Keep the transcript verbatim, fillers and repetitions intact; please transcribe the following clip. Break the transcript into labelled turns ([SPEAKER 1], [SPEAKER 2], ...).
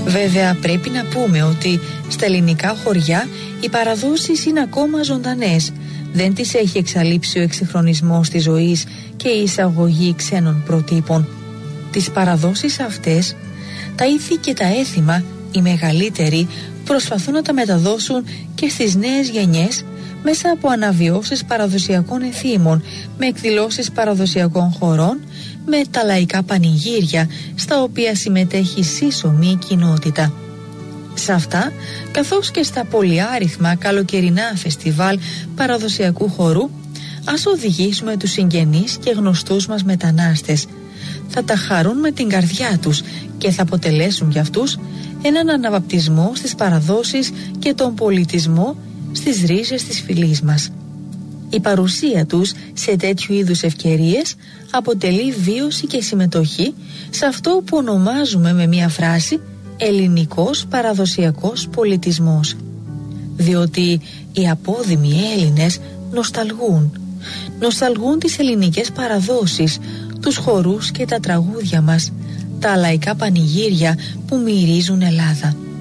[SPEAKER 1] Βέβαια πρέπει να πούμε ότι στα ελληνικά χωριά οι παραδόσεις είναι ακόμα ζωντανές. Δεν τις έχει εξαλείψει ο εξυγχρονισμός της ζωής και η εισαγωγή ξένων προτύπων. Τις παραδόσεις αυτές, τα ήθη και τα έθιμα, οι μεγαλύτεροι προσπαθούν να τα μεταδώσουν και στις νέες γενιές μέσα από αναβιώσεις παραδοσιακών εθήμων, με εκδηλώσεις παραδοσιακών χωρών, με τα λαϊκά πανηγύρια στα οποία συμμετέχει σύσσωμη κοινότητα. Σε αυτά, καθώς και στα πολυάριθμα καλοκαιρινά φεστιβάλ παραδοσιακού χορού, ας οδηγήσουμε τους συγγενείς και γνωστούς μας μετανάστες. Θα τα χαρούν με την καρδιά τους και θα αποτελέσουν για αυτούς έναν αναβαπτισμό στις παραδόσεις και τον πολιτισμό στις ρίζες της φυλής μας. Η παρουσία τους σε τέτοιου είδους ευκαιρίες αποτελεί βίωση και συμμετοχή σε αυτό που ονομάζουμε με μία φράση ελληνικός παραδοσιακός πολιτισμός. Διότι οι απόδημοι Έλληνες νοσταλγούν. Νοσταλγούν τις ελληνικές παραδόσεις, τους χορούς και τα τραγούδια μας, τα λαϊκά πανηγύρια που μυρίζουν Ελλάδα.